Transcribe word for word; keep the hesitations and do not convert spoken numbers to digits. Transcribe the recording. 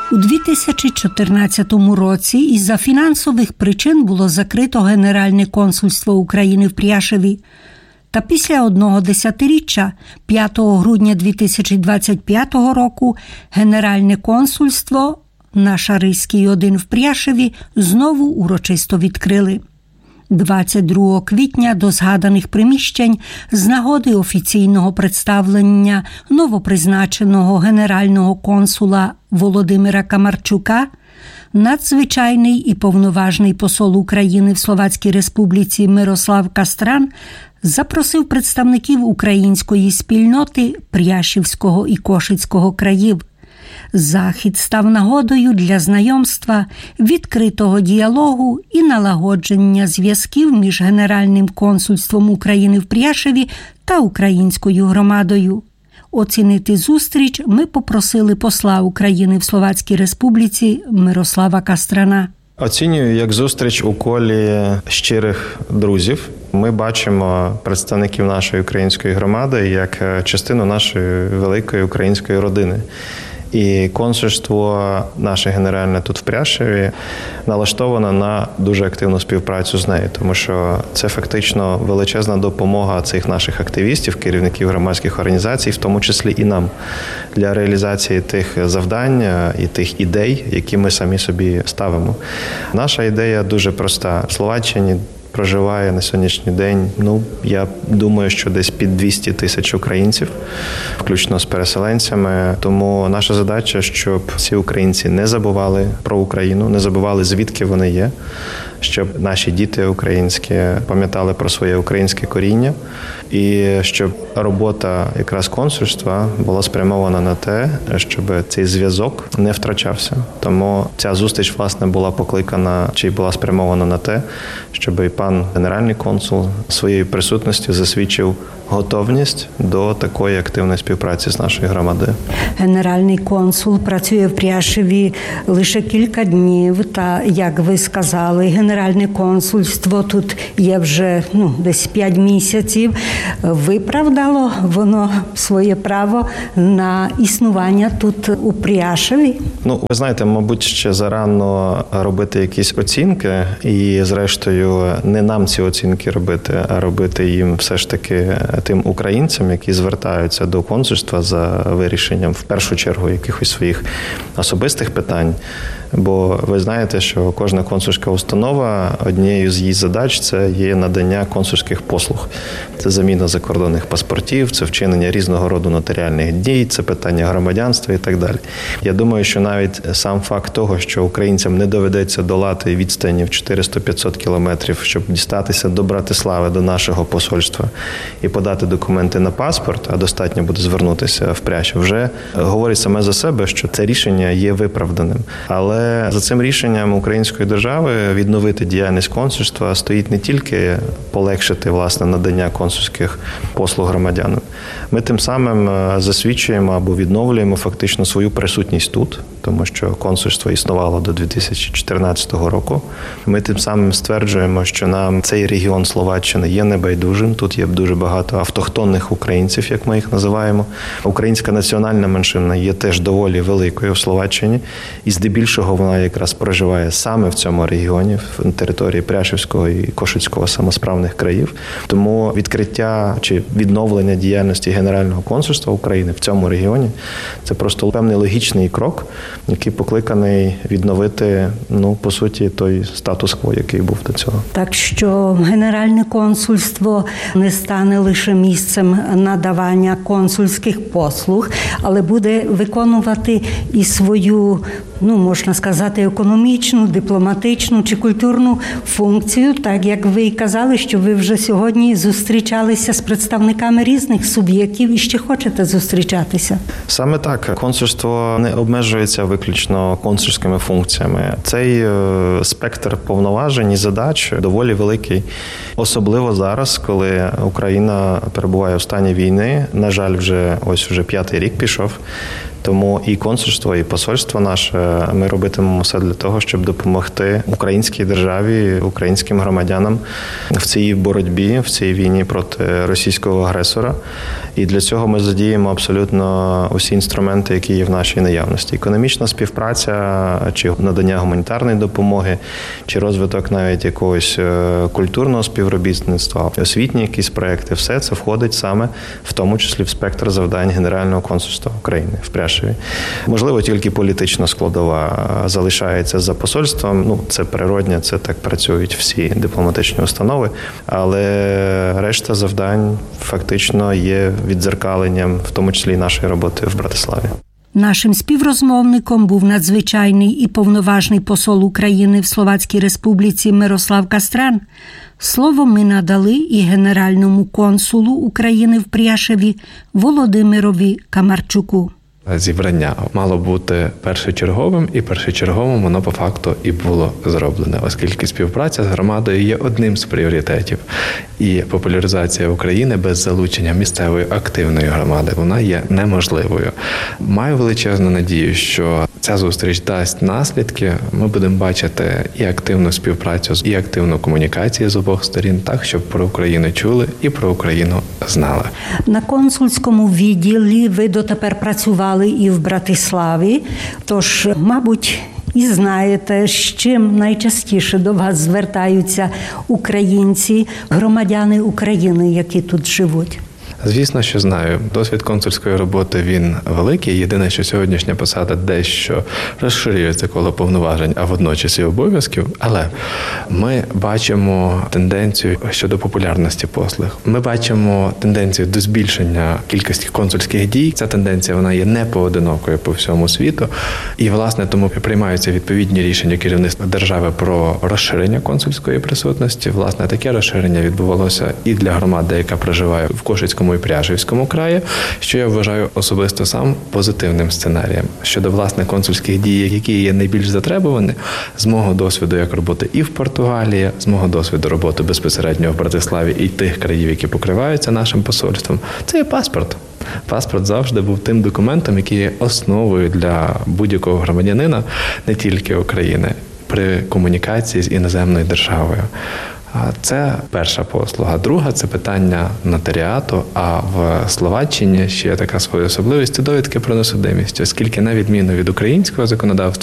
У дві тисячі чотирнадцятому році із-за фінансових причин було закрито Генеральне консульство України в Пряшеві. Та після одного десятиріччя, п'ятого грудня дві тисячі двадцять п'ятого року, Генеральне консульство на Шарийській один в Пряшеві знову урочисто відкрили. двадцять другого квітня до згаданих приміщень з нагоди офіційного представлення новопризначеного генерального консула Володимира Камарчука надзвичайний і повноважний посол України в Словацькій Республіці Мирослав Кастран запросив представників української спільноти Пряшівського і Кошицького країв. Захід став нагодою для знайомства, відкритого діалогу і налагодження зв'язків між Генеральним консульством України в Пряшеві та українською громадою. Оцінити зустріч ми попросили посла України в Словацькій Республіці Мирослава Кастрана. Оцінюю як зустріч у колі щирих друзів. Ми бачимо представників нашої української громади як частину нашої великої української родини. І консульство наше генеральне тут в Пряшеві налаштовано на дуже активну співпрацю з нею, тому що це фактично величезна допомога цих наших активістів, керівників громадських організацій, в тому числі і нам, для реалізації тих завдань і тих ідей, які ми самі собі ставимо. Наша ідея дуже проста. В Словаччині проживає на сьогоднішній день, ну, я думаю, що десь під двісті тисяч українців, включно з переселенцями. Тому наша задача, щоб ці українці не забували про Україну, не забували, звідки вони є, щоб наші діти українські пам'ятали про своє українське коріння і щоб робота якраз консульства була спрямована на те, щоб цей зв'язок не втрачався. Тому ця зустріч, власне, була покликана, чи була спрямована на те, щоб і пан генеральний консул своєю присутністю засвідчив готовність до такої активної співпраці з нашою громадою. Генеральний консул працює в Пряшеві лише кілька днів, та, як ви сказали, Генеральне консульство тут є вже ну, десь п'ять місяців. Виправдало воно своє право на існування тут у Пряшеві? Ну, ви знаєте, мабуть, ще зарано робити якісь оцінки і, зрештою, не нам ці оцінки робити, а робити їм все ж таки тим українцям, які звертаються до консульства за вирішенням, в першу чергу, якихось своїх особистих питань. Бо ви знаєте, що кожна консульська установа, однією з її задач – це є надання консульських послуг. Це заміна закордонних паспортів, це вчинення різного роду нотаріальних дій, це питання громадянства і так далі. Я думаю, що навіть сам факт того, що українцям не доведеться долати відстані в чотириста-п'ятсот кілометрів, щоб дістатися до Братислави, до нашого посольства і подати документи на паспорт, а достатньо буде звернутися в Прящів, вже говорить саме за себе, що це рішення є виправданим. Але Але за цим рішенням української держави відновити діяльність консульства стоїть не тільки полегшити, власне, надання консульських послуг громадянам. Ми тим самим засвідчуємо або відновлюємо фактично свою присутність тут, тому що консульство існувало до дві тисячі чотирнадцятого року. Ми тим самим стверджуємо, що нам цей регіон Словаччини є небайдужим. Тут є дуже багато автохтонних українців, як ми їх називаємо. Українська національна меншина є теж доволі великою в Словаччині, і здебільшого вона якраз проживає саме в цьому регіоні, в території Пряшівського і Кошицького самосправних країв. Тому відкриття чи відновлення діяльності Генерального консульства України в цьому регіоні – це просто певний логічний крок, який покликаний відновити, ну, по суті, той статус-кво, який був до цього. Так що Генеральне консульство не стане лише місцем надавання консульських послуг, але буде виконувати і свою, ну, можна сказати, економічну, дипломатичну чи культурну функцію, так як ви і казали, що ви вже сьогодні зустрічалися з представниками різних суб'єктів і ще хочете зустрічатися. Саме так. Консульство не обмежується виключно консульськими функціями. Цей спектр повноважень і задач доволі великий. Особливо зараз, коли Україна перебуває в стані війни, на жаль, вже ось вже п'ятий рік пішов, Тому і консульство, і посольство наше, ми робитимемо все для того, щоб допомогти українській державі, українським громадянам в цій боротьбі, в цій війні проти російського агресора. І для цього ми задіємо абсолютно усі інструменти, які є в нашій наявності. Економічна співпраця, чи надання гуманітарної допомоги, чи розвиток навіть якогось культурного співробітництва, освітні якісь проекти, все це входить саме в тому числі в спектр завдань Генерального консульства України в Пряшеві. Можливо, тільки політична складова залишається за посольством. Ну, це природне, це так працюють всі дипломатичні установи, але решта завдань фактично є віддзеркаленням, в тому числі і нашої роботи в Братиславі. Нашим співрозмовником був надзвичайний і повноважний посол України в Словацькій Республіці Мирослав Кастран. Слово ми надали і генеральному консулу України в Пряшеві Володимирові Камарчуку. Зібрання мало бути першочерговим, і першочерговим воно по факту і було зроблене, оскільки співпраця з громадою є одним з пріоритетів. І популяризація України без залучення місцевої активної громади, вона є неможливою. Маю величезну надію, що ця зустріч дасть наслідки. Ми будемо бачити і активну співпрацю, і активну комунікацію з обох сторін, так, щоб про Україну чули і про Україну знали. На консульському відділі ви дотепер працювали і в Братиславі, тож, мабуть, і знаєте, з чим найчастіше до вас звертаються українці, громадяни України, які тут живуть? Звісно, що знаю. Досвід консульської роботи, він великий. Єдине, що сьогоднішня посада дещо розширюється коло повноважень, а водночас і обов'язків. Але ми бачимо тенденцію щодо популярності послуг. Ми бачимо тенденцію до збільшення кількості консульських дій. Ця тенденція, вона є не поодинокою по всьому світу. І, власне, тому приймаються відповідні рішення керівництва держави про розширення консульської присутності. Власне, таке розширення відбувалося і для громади, яка проживає в Кошицькому і Пряшевському краї, що я вважаю особисто сам позитивним сценарієм. Щодо, власне, консульських дій, які є найбільш затребувані, з мого досвіду як роботи і в Португалії, з мого досвіду роботи безпосередньо в Братиславі і тих країв, які покриваються нашим посольством, це є паспорт. Паспорт завжди був тим документом, який є основою для будь-якого громадянина, не тільки України, при комунікації з іноземною державою. Це перша послуга. Друга – це питання нотаріату, а в Словаччині ще є така своя особливість – це довідки про несудимість, оскільки на відміну від українського законодавства,